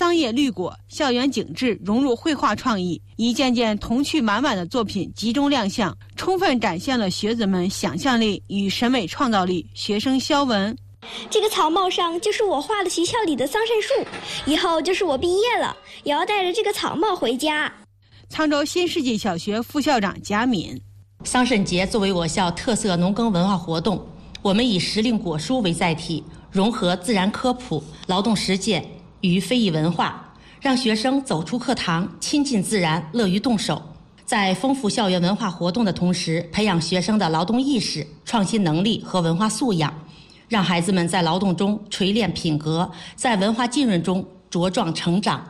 桑叶绿果、校园景致融入绘画创意，一件件童趣满满的作品集中亮相，充分展现了学子们想象力与审美创造力。学生肖文： 这个草帽上就是我画的学校里的桑葚树，以后就是我毕业了，也要带着这个草帽回家。 沧州新世纪小学副校长贾敏： 桑葚节作为我校特色农耕文化活动，我们以时令果蔬为载体，融合自然科普、劳动实践与非遗文化，让学生走出课堂，亲近自然，乐于动手。在丰富校园文化活动的同时，培养学生的劳动意识、创新能力和文化素养，让孩子们在劳动中锤炼品格，在文化浸润中茁壮成长。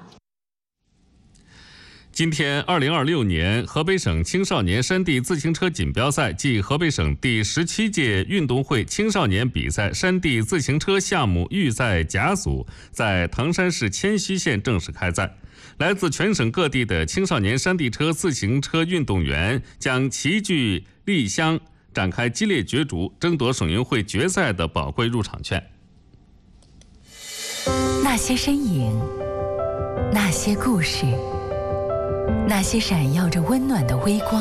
今天，2026年河北省青少年山地自行车锦标赛暨河北省第17届运动会青少年比赛山地自行车项目预赛甲组在唐山市谦虚县正式开赛。来自全省各地的青少年山地车自行车运动员将齐聚丽乡，展开激烈角逐，争夺省运会决赛的宝贵入场券。 那些身影，那些故事，那些闪耀着温暖的微光。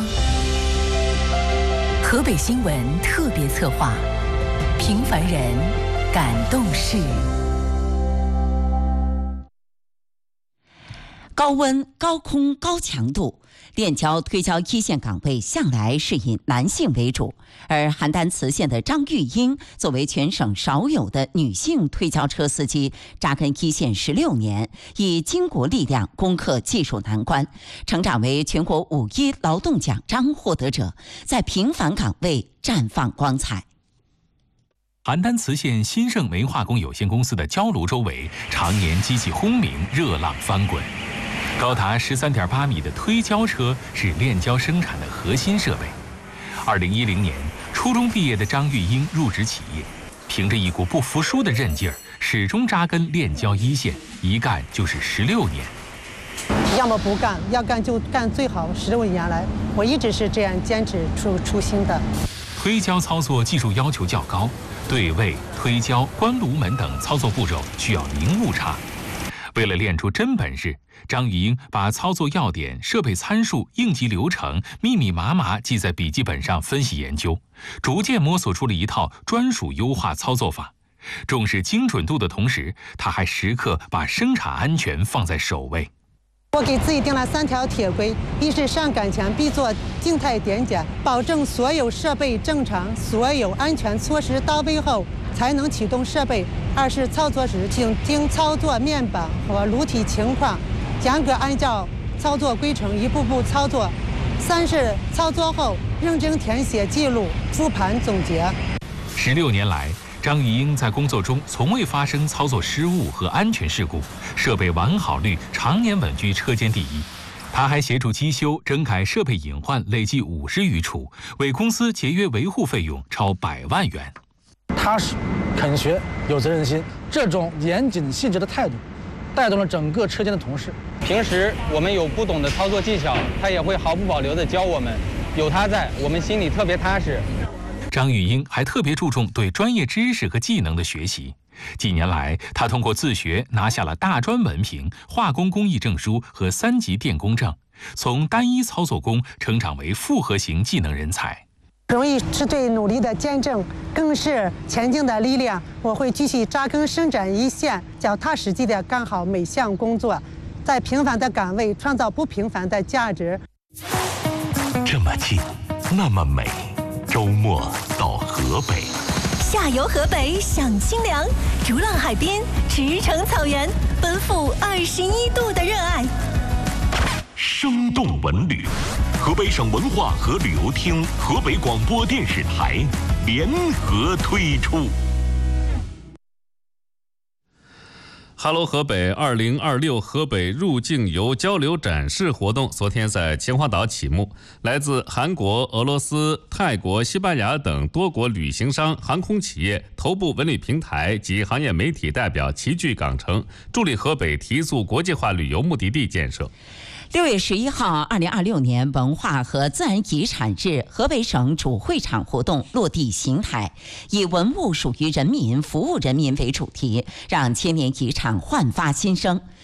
河北新闻特别策划，平凡人感动事。 高温、高空、高强度，链交推交一线岗位向来是以男性为主，而邯郸磁县的张玉英作为全省少有的女性推交车司机，扎根一线16年，以巾帼力量攻克技术难关，成长为全国5·1劳动奖章获得者，在平凡岗位绽放光彩。 邯郸磁县新盛煤化工有限公司的焦炉周围，常年机器轰鸣，热浪翻滚。高达13.8米的推交车是链交生产的核心设备。2010年，初中毕业的张玉英入职企业，凭着一股不服输的韧劲儿，始终扎根链交一线，一干就是16年。 要么不干，要干就干最好15年来，我一直是这样坚持初心的。 推交操作技术要求较高，对位、推交、关炉门等操作步骤需要零误差。为了练出真本事，张玉英把操作要点、设备参数、应急流程密密麻麻记在笔记本上分析研究，逐渐摸索出了一套专属优化操作法。重视精准度的同时，他还时刻把生产安全放在首位。 我给自己定了3条铁规：一是上岗前必做静态点检，保证所有设备正常，所有安全措施到位后才能启动设备；二是操作时请经操作面板和炉体情况，严格按照操作规程一步步操作；三是操作后认真填写记录、复盘总结。 16年来，张玉英在工作中从未发生操作失误和安全事故，设备完好率常年稳居车间第一。他还协助机修、整改设备隐患累计50余处，为公司节约维护费用超100万元。 踏实、肯学、有责任心，这种严谨细致的态度，带动了整个车间的同事。 平时我们有不懂的操作技巧，他也会毫不保留地教我们。有他在，我们心里特别踏实。 张玉英还特别注重对专业知识和技能的学习。几年来，他通过自学拿下了大专文凭、化工工艺证书和3级电工证，从单一操作工成长为复合型技能人才。 荣誉是对努力的见证，更是前进的力量。我会继续扎根生产一线，脚踏实地地干好每项工作，在平凡的岗位创造不平凡的价值。 这么近，那么美，周末到河北。 下游河北享清凉，逐浪海边，驰骋草原，奔赴21度的热爱。 生动文旅，河北省文化和旅游厅、河北广播电视台联合推出。 哈喽河北2026河北入境游交流展示活动昨天在秦皇岛启幕，来自韩国、俄罗斯、泰国、西班牙等多国旅行商、航空企业、头部文旅平台及行业媒体代表齐聚港城，助力河北提速国际化旅游目的地建设。 6月11号，2026年文化和自然遗产日河北省主会场活动落地形态，以文物属于人民、服务人民为主题，让千年遗产焕发新生。